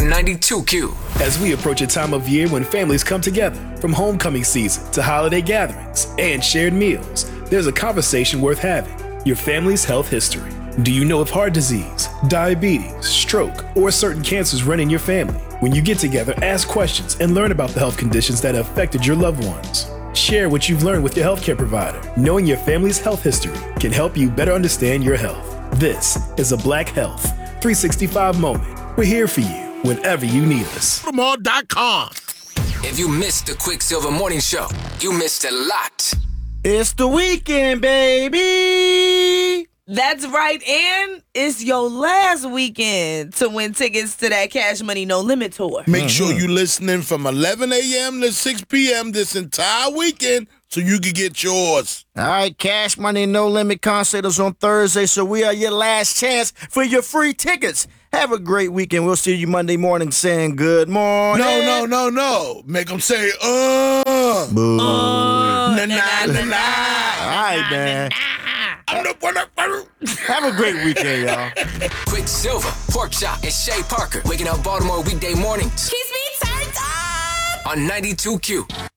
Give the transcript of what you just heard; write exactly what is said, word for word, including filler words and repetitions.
ninety-two Q. As we approach a time of year when families come together, from homecoming season to holiday gatherings and shared meals, there's a conversation worth having. Your family's health history. Do you know if heart disease, diabetes, stroke, or certain cancers run in your family? When you get together, ask questions and learn about the health conditions that have affected your loved ones. Share what you've learned with your healthcare provider. Knowing your family's health history can help you better understand your health. This is a Black Health three sixty-five moment. We're here for you whenever you need us. Baltimore dot com. If you missed the Quicksilver Morning Show, you missed a lot. It's the weekend, baby. That's right, and it's your last weekend to win tickets to that Cash Money No Limit tour. Make mm-hmm. sure you're listening from eleven a.m. to six p.m. this entire weekend so you can get yours. All right, Cash Money No Limit concert is on Thursday, so we are your last chance for your free tickets. Have a great weekend. We'll see you Monday morning saying good morning. No, no, no, no. Make them say, uh. Boo. Uh, na, na, na, na, na. All right, man. Have a great weekend, y'all. Quicksilver, Porkchop, and Shay Parker. Waking up Baltimore weekday mornings. Keeps me turned up. On ninety-two Q.